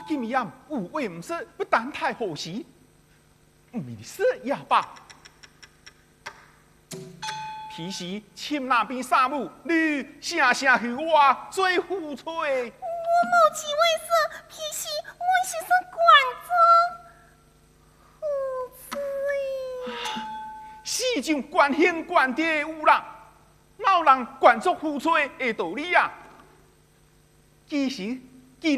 今夜有话唔说，不等太好时，唔是说也罢。平时亲那边沙母，你声声去我最付吹。 我无其为说，平时我是说管中付吹。 世上管兄管爹有人，哪有人管足付吹的道理啊？其实